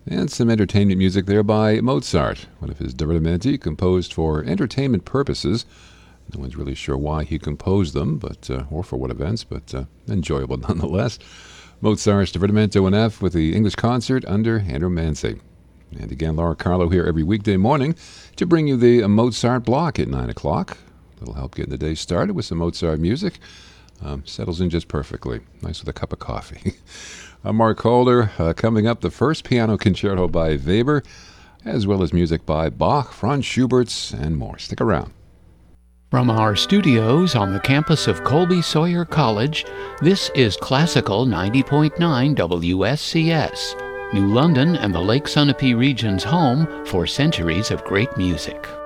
And some entertainment music there by Mozart, one of his divertimenti composed for entertainment purposes. No one's really sure why he composed them, or for what events, but enjoyable nonetheless. Mozart's Divertimento in F with the English concert under Andrew Mancy. And again, Laura Carlo here every weekday morning to bring you the Mozart block at 9 o'clock. A little help getting the day started with some Mozart music. Settles in just perfectly. Nice with a cup of coffee. I'm Mark Calder. Coming up, the first piano concerto by Weber, as well as music by Bach, Franz Schubert, and more. Stick around. From our studios on the campus of Colby Sawyer College, this is Classical 90.9 WSCS, New London and the Lake Sunapee region's home for centuries of great music.